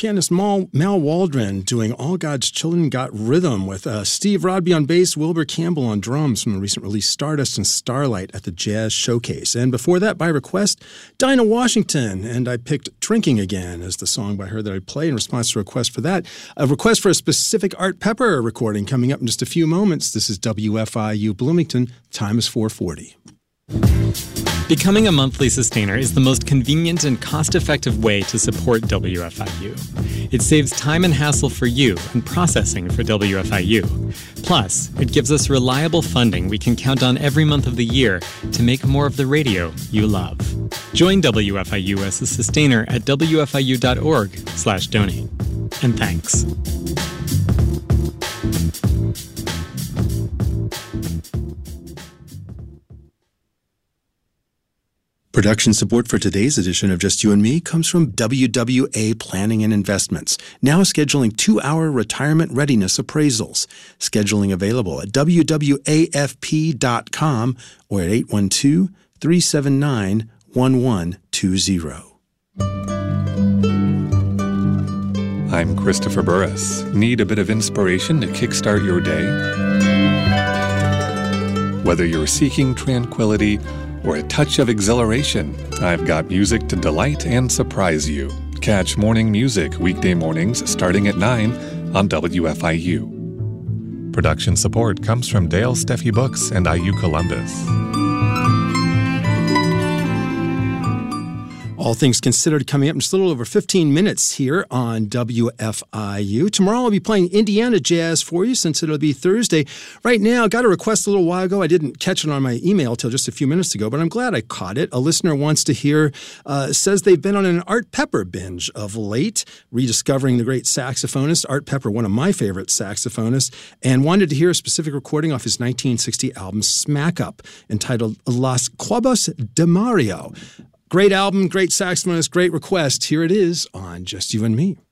pianist Mal Waldron doing All God's Children Got Rhythm with Steve Rodby on bass, Wilbur Campbell on drums from the recent release Stardust and Starlight at the Jazz Showcase. And before that, by request, Dinah Washington. And I picked Drinking Again as the song by her that I play in response to a request for that. A request for a specific Art Pepper recording coming up in just a few moments. This is WFIU Bloomington. Time is 4:40. Becoming a monthly sustainer is the most convenient and cost-effective way to support WFIU. It saves time and hassle for you and processing for WFIU. Plus, it gives us reliable funding we can count on every month of the year to make more of the radio you love. Join WFIU as a sustainer at wfiu.org/donate. And thanks. Production support for today's edition of Just You and Me comes from WWA Planning and Investments, now scheduling 2-hour retirement readiness appraisals. Scheduling available at wwafp.com or at 812-379-1120. I'm Christopher Burris. Need a bit of inspiration to kickstart your day? Whether you're seeking tranquility or a touch of exhilaration, I've got music to delight and surprise you. Catch Morning Music weekday mornings starting at 9 on WFIU. Production support comes from Dale Steffi Books and IU Columbus. All things considered coming up in just a little over 15 minutes here on WFIU. Tomorrow I'll be playing Indiana jazz for you since it'll be Thursday. Right now, I got a request a little while ago. I didn't catch it on my email till just a few minutes ago, but I'm glad I caught it. A listener wants to hear, says they've been on an Art Pepper binge of late, rediscovering the great saxophonist, Art Pepper, one of my favorite saxophonists, and wanted to hear a specific recording off his 1960 album Smack Up, entitled Las Cuevas de Mario. Great album, great saxophonist, great request. Here it is on Just You and Me.